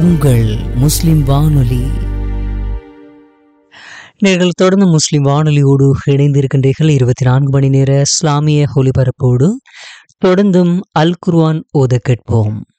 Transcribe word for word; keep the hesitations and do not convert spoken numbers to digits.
உங்கள் முஸ்லிம் வானொலி. நீங்கள் தொடர்ந்து முஸ்லிம் வானொலியோடு இணைந்திருக்கின்றீர்கள். இருபத்தி நான்கு மணி நேர இஸ்லாமிய ஒலிபரப்போடு தொடர்ந்தும் அல் குர்ஆன் ஓத கேட்போம்.